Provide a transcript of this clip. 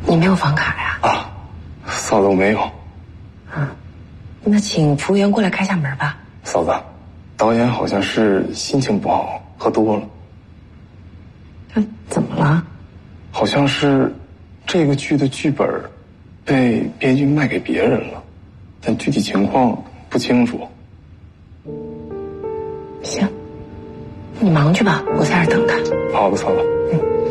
你没有房卡呀？ 啊，嫂子，我没有。 啊，那请服务员过来开下门吧。 嫂子，导演好像是心情不好，喝多了。 他怎么了？ 好像是这个剧的剧本被编剧卖给别人了，但具体情况不清楚。 行，你忙去吧，我在这儿等他。 好的，嫂子。